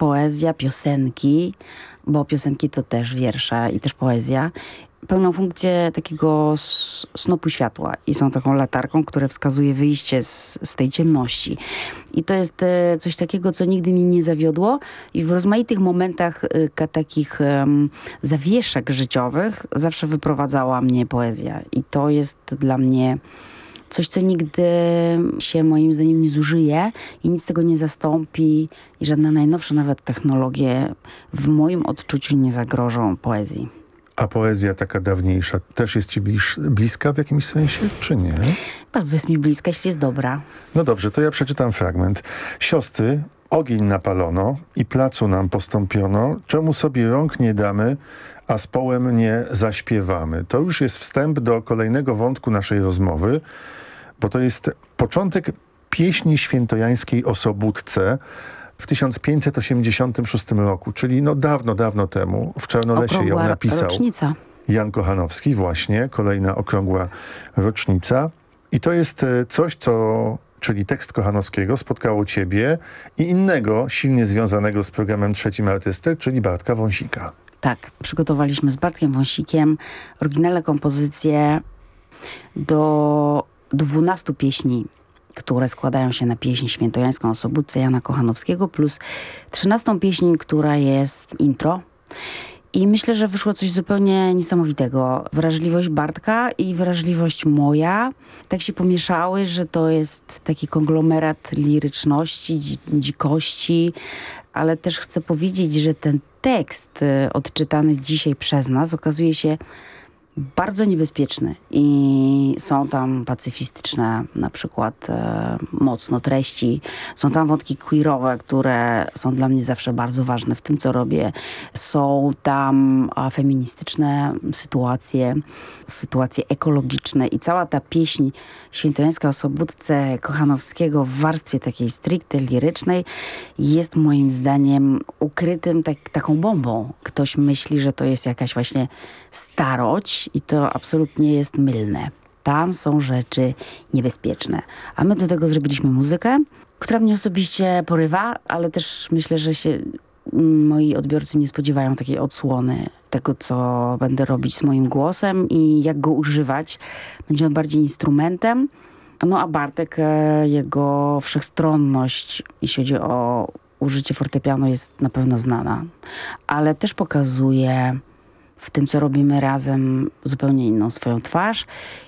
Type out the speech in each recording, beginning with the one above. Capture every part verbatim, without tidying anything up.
poezja, piosenki, bo piosenki to też wiersze i też poezja, pełną funkcję takiego snopu światła i są taką latarką, która wskazuje wyjście z, z tej ciemności. I to jest e, coś takiego, co nigdy mnie nie zawiodło i w rozmaitych momentach e, takich e, zawieszek życiowych zawsze wyprowadzała mnie poezja. I to jest dla mnie coś, co nigdy się moim zdaniem nie zużyje i nic tego nie zastąpi i żadne najnowsze nawet technologie w moim odczuciu nie zagrożą poezji. A poezja taka dawniejsza też jest ci bliż, bliska w jakimś sensie, czy nie? Bardzo jest mi bliska, jeśli jest dobra. No dobrze, to ja przeczytam fragment. Siostry, ogień napalono i placu nam postąpiono, czemu sobie rąk nie damy, a z połem nie zaśpiewamy. To już jest wstęp do kolejnego wątku naszej rozmowy, bo to jest początek pieśni świętojańskiej o Sobótce w tysiąc pięćset osiemdziesiątym szóstym roku, czyli no dawno, dawno temu. W Czarnolesie ją Okrągła napisał rocznica. Jan Kochanowski, właśnie, kolejna okrągła rocznica. I to jest coś, co, czyli tekst Kochanowskiego, spotkało ciebie i innego, silnie związanego z programem Trzecim Artystę, czyli Bartka Wąsika. Tak, przygotowaliśmy z Bartkiem Wąsikiem oryginalne kompozycje do dwunastu pieśni, które składają się na pieśń świętojańską o Sobótce Jana Kochanowskiego, plus trzynastą pieśń, która jest intro. I myślę, że wyszło coś zupełnie niesamowitego. Wrażliwość Bartka i wrażliwość moja tak się pomieszały, że to jest taki konglomerat liryczności, dzi- dzikości, ale też chcę powiedzieć, że ten tekst y, odczytany dzisiaj przez nas okazuje się bardzo niebezpieczny i są tam pacyfistyczne na przykład e, mocno treści. Są tam wątki queerowe, które są dla mnie zawsze bardzo ważne w tym, co robię. Są tam a, feministyczne sytuacje, sytuacje ekologiczne i cała ta pieśń świętojańska o Sobótce Kochanowskiego w warstwie takiej stricte lirycznej jest moim zdaniem ukrytym tak, taką bombą. Ktoś myśli, że to jest jakaś właśnie starość i to absolutnie jest mylne. Tam są rzeczy niebezpieczne. A my do tego zrobiliśmy muzykę, która mnie osobiście porywa, ale też myślę, że się moi odbiorcy nie spodziewają takiej odsłony tego, co będę robić z moim głosem i jak go używać. Będzie on bardziej instrumentem. No a Bartek, jego wszechstronność, jeśli chodzi o użycie fortepianu, jest na pewno znana. Ale też pokazuje w tym, co robimy razem, zupełnie inną swoją twarz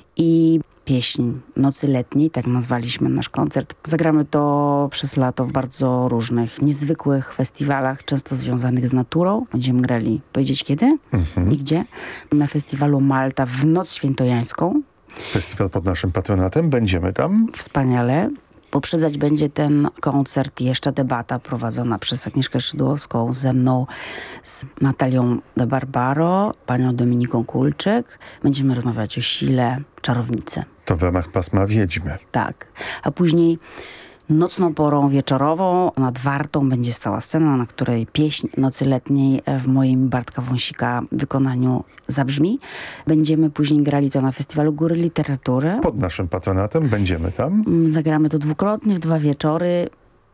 i pieśń Nocy Letniej, tak nazwaliśmy nasz koncert. Zagramy to przez lato w bardzo różnych, niezwykłych festiwalach, często związanych z naturą. Będziemy grali, powiedzieć kiedy mhm. i gdzie? Na festiwalu Malta w Noc Świętojańską. Festiwal pod naszym patronatem, będziemy tam. Wspaniale. Poprzedzać będzie ten koncert jeszcze debata prowadzona przez Agnieszkę Szydłowską, ze mną, z Natalią de Barbaro, panią Dominiką Kulczyk. Będziemy rozmawiać o sile czarownicy. To w ramach pasma Wiedźmy. Tak. A później nocną porą wieczorową nad Wartą będzie stała scena, na której pieśń Nocy Letniej w moim Bartka Wąsika wykonaniu zabrzmi. Będziemy później grali to na Festiwalu Góry Literatury. Pod naszym patronatem będziemy tam. Zagramy to dwukrotnie w dwa wieczory.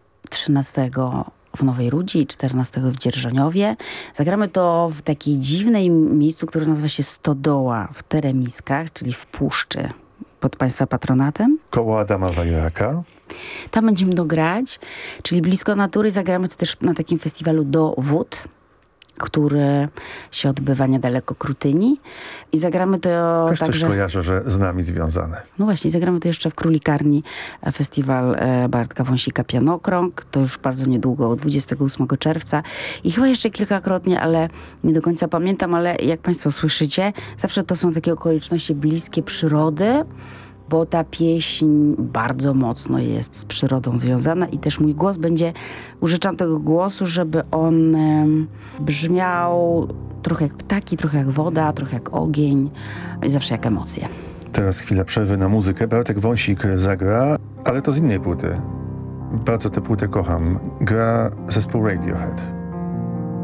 trzynastego w Nowej Rudzi i czternastego w Dzierżoniowie. Zagramy to w takiej dziwnej miejscu, które nazywa się Stodoła w Teremiskach, czyli w puszczy. Pod państwa patronatem. Koło Adama Wajraka. Tam będziemy dograć, czyli blisko natury. Zagramy to też na takim festiwalu Do Wód, który się odbywa niedaleko Krutyni. I zagramy to też także... coś kojarzę, że z nami związane. No właśnie, zagramy to jeszcze w Królikarni, festiwal e, Bartka Wąsika Pianokrąg. To już bardzo niedługo, dwudziestego ósmego czerwca. I chyba jeszcze kilkakrotnie, ale nie do końca pamiętam, ale jak państwo słyszycie, zawsze to są takie okoliczności bliskie przyrody, bo ta pieśń bardzo mocno jest z przyrodą związana i też mój głos będzie, użyczam tego głosu, żeby on e, brzmiał trochę jak ptaki, trochę jak woda, trochę jak ogień i zawsze jak emocje. Teraz chwila przerwy na muzykę. Bartek Wąsik zagra, ale to z innej płyty. Bardzo tę płytę kocham. Gra zespół Radiohead.